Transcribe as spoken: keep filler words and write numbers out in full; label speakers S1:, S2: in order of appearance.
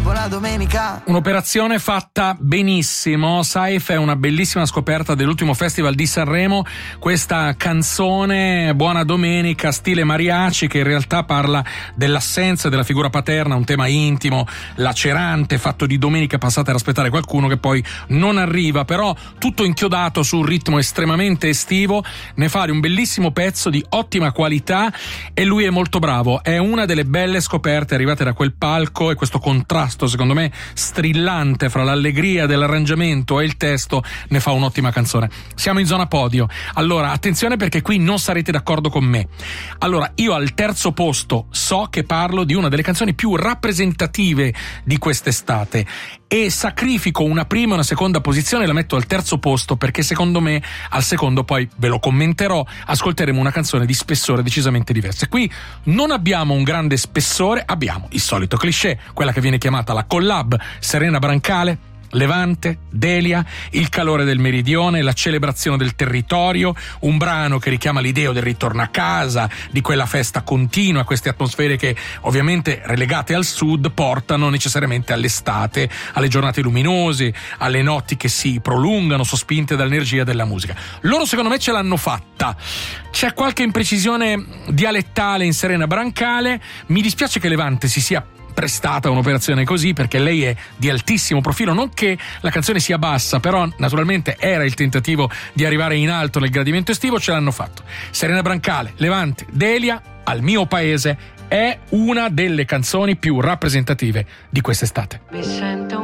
S1: buona domenica.
S2: Un'operazione fatta benissimo. Saif è una bellissima scoperta dell'ultimo festival di Sanremo, questa canzone Buona Domenica stile mariachi, che in realtà parla dell'assenza della figura paterna, un tema intimo, lacerante, fatto di domenica passate ad aspettare qualcuno che poi non arriva, però tutto inchiodato su un ritmo estremamente estivo. Ne fa un bellissimo pezzo di ottima qualità e lui è molto bravo. È una delle belle scoperte arrivate da quel palco, e questo contrasto secondo me strillante fra l'allegria dell'arrangiamento e il testo ne fa un'ottima canzone. Siamo in zona podio. Allora attenzione, perché qui non sarete d'accordo con me. Allora, io al terzo posto so che parlo di una delle canzoni più rappresentative di quest'estate e sacrifico una prima e una seconda posizione e la metto al terzo posto, perché secondo me al secondo, poi ve lo commenterò, ascolteremo una canzone di spessore decisamente diverso. Qui non abbiamo un grande spessore, abbiamo il solito cliché, quella che viene chiamata la collab Serena Brancale, Levante, Delia, il calore del meridione, la celebrazione del territorio, un brano che richiama l'idea del ritorno a casa, di quella festa continua, queste atmosfere che ovviamente relegate al sud portano necessariamente all'estate, alle giornate luminose, alle notti che si prolungano sospinte dall'energia della musica. Loro secondo me ce l'hanno fatta. C'è qualche imprecisione dialettale in Serena Brancale, mi dispiace che Levante si sia prestata a un'operazione così, perché lei è di altissimo profilo, non che la canzone sia bassa, però naturalmente era il tentativo di arrivare in alto nel gradimento estivo, ce l'hanno fatto. Serena Brancale, Levante, Delia, Al mio paese, è una delle canzoni più rappresentative di quest'estate.
S3: Mi sento